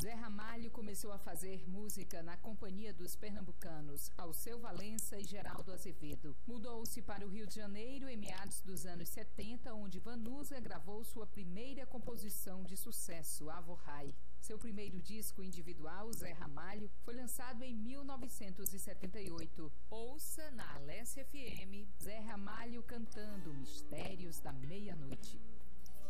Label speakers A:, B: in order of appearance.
A: Zé Ramalho começou a fazer música na companhia dos pernambucanos Alceu Valença e Geraldo Azevedo. Mudou-se para o Rio de Janeiro em meados dos anos 70, onde Vanusa gravou sua primeira composição de sucesso, Avo Rai. Seu primeiro disco individual, Zé Ramalho, foi lançado em 1978. Ouça na Alessia FM, Zé Ramalho cantando Mistérios da Meia-Noite.